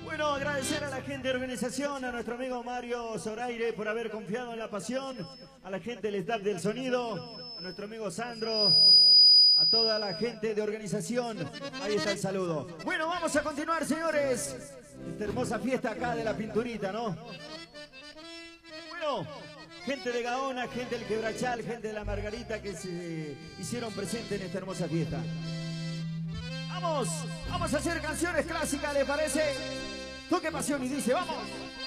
Bueno, agradecer a la gente de organización, a nuestro amigo Mario Zoraire por haber confiado en la pasión, a la gente del staff del sonido, a nuestro amigo Sandro, a toda la gente de organización. Ahí está el saludo. Bueno, vamos a continuar, señores. Esta hermosa fiesta acá de la Pinturita, ¿no? Bueno, gente de Gaona, gente del Quebrachal, gente de la Margarita que se hicieron presentes en esta hermosa fiesta. Vamos a hacer canciones clásicas, ¿les parece? Toque pasión y dice, vamos.